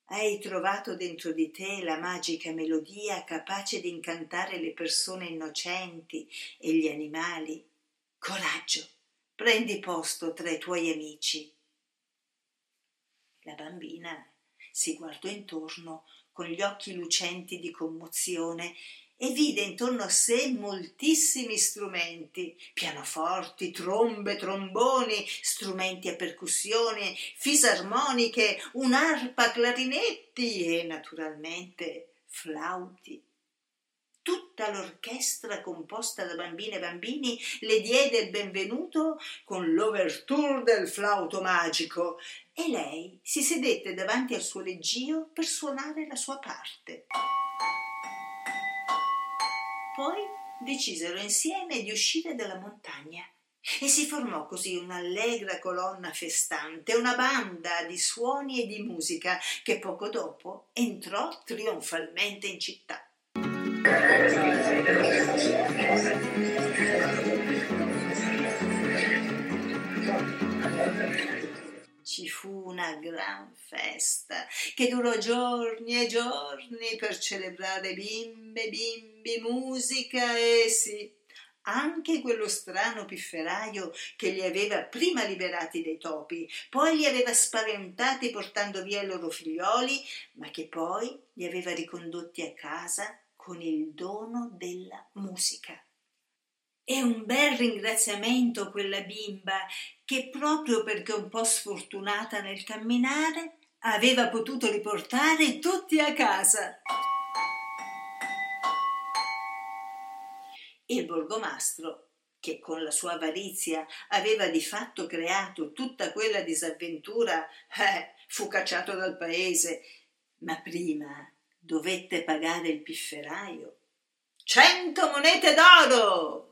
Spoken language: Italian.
Hai trovato dentro di te la magica melodia capace di incantare le persone innocenti e gli animali? Coraggio, prendi posto tra i tuoi amici. La bambina si guardò intorno con gli occhi lucenti di commozione e vide intorno a sé moltissimi strumenti, pianoforti, trombe, tromboni, strumenti a percussione, fisarmoniche, un'arpa, clarinetti e naturalmente flauti. Tutta l'orchestra composta da bambine e bambini le diede il benvenuto con l'ouverture del flauto magico e lei si sedette davanti al suo leggio per suonare la sua parte. Poi decisero insieme di uscire dalla montagna e si formò così un'allegra colonna festante, una banda di suoni e di musica che poco dopo entrò trionfalmente in città. Ci fu una gran festa che durò giorni e giorni per celebrare bimbe, bimbi, musica e sì, anche quello strano pifferaio che li aveva prima liberati dai topi, poi li aveva spaventati portando via i loro figlioli, ma che poi li aveva ricondotti a casa con il dono della musica. E un bel ringraziamento a quella bimba che proprio perché un po' sfortunata nel camminare aveva potuto riportare tutti a casa. Il borgomastro, che con la sua avarizia aveva di fatto creato tutta quella disavventura, fu cacciato dal paese, ma prima dovette pagare il pifferaio 100 monete d'oro.